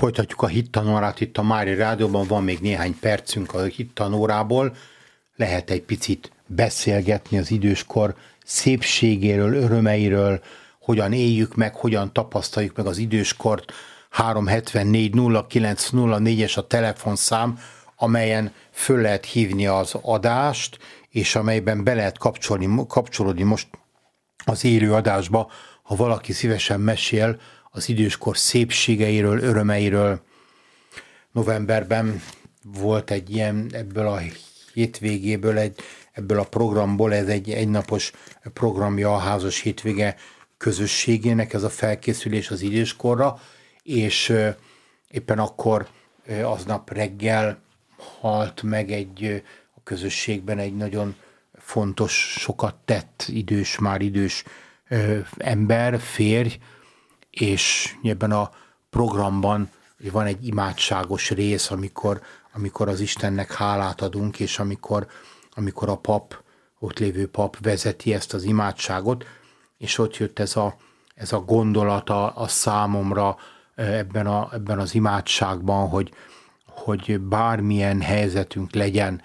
Folytatjuk a hittanórát itt a Mária Rádióban, van még néhány percünk a hittanórából. Lehet egy picit beszélgetni az időskor szépségéről, örömeiről, hogyan éljük meg, hogyan tapasztaljuk meg az időskort. 374 0904-es a telefonszám, amelyen föl lehet hívni az adást, és amelyben be lehet kapcsolódni most az élő adásba, ha valaki szívesen mesél az időskor szépségeiről, örömeiről. Novemberben volt egy ilyen, ebből a hétvégéből, ebből a programból, ez egy egynapos programja a házas hétvége közösségének, ez a felkészülés az időskorra, és éppen akkor aznap reggel halt meg a közösségben egy nagyon fontos, sokat tett már idős ember, férj, és ebben a programban van egy imádságos rész, amikor az Istennek hálát adunk, és amikor a pap, ott lévő pap vezeti ezt az imádságot, és ott jött ez a gondolata a számomra ebben az imádságban, hogy bármilyen helyzetünk legyen,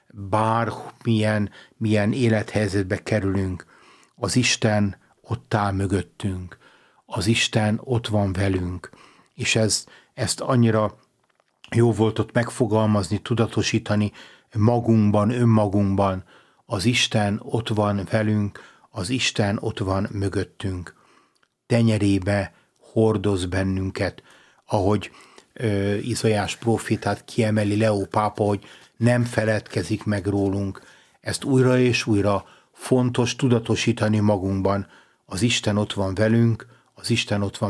milyen élethelyzetbe kerülünk, az Isten ott áll mögöttünk, az Isten ott van velünk, és ezt annyira jó volt ott megfogalmazni, tudatosítani magunkban, önmagunkban, az Isten ott van velünk, az Isten ott van mögöttünk, tenyerébe hordoz bennünket, ahogy Izaiás prófétát kiemeli Leó pápa, hogy nem feledkezik meg rólunk. Ezt újra és újra fontos tudatosítani magunkban. Az Isten ott van velünk, az Isten ott van